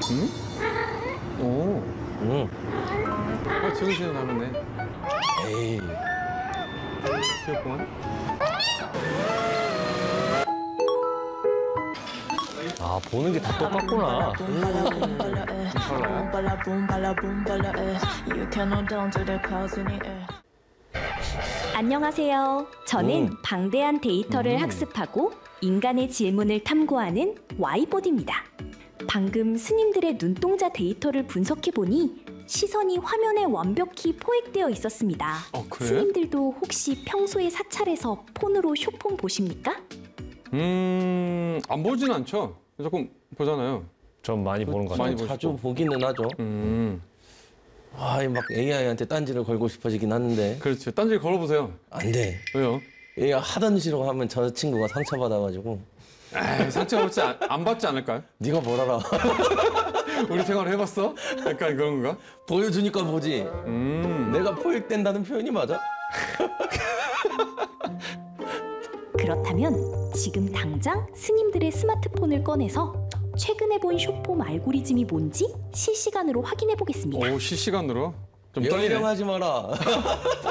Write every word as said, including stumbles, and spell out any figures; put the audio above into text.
응? 오. 응. 어, 지훈 씨는 닮았네. 에이. 귀엽구만. 아, 보는 게 다 똑같구나. 안녕하세요. 저는 음. 방대한 데이터를 음. 학습하고 인간의 질문을 탐구하는 와이보드입니다. 방금 스님들의 눈동자 데이터를 분석해보니 시선이 화면에 완벽히 포획되어 있었습니다. 어, 그래? 스님들도 혹시 평소에 사찰에서 폰으로 쇼폰 보십니까? 음, 안 보진 않죠. 조금 보잖아요. 좀 많이 보는 것 같아요. 많이 보시고. 자주 보기는 하죠. 음, 아, 막 에이아이한테 딴지를 걸고 싶어지긴 하는데 그렇죠. 딴지 걸어보세요. 안 돼. 왜요? 얘가 하던 싫어 하면 저 친구가 상처받아가지고 에이, 상처받지 안, 안 받지 않을까요? 네가 뭘 알아. 우리 생활 해봤어? 약간 그런 건가? 보여주니까 보지. 음, 내가 포획된다는 표현이 맞아? 그렇다면 지금 당장 스님들의 스마트폰을 꺼내서 최근에 본 쇼폼 알고리즘이 뭔지 실시간으로 확인해 보겠습니다. 오, 실시간으로? 좀 떨리네. 열령하지 마라.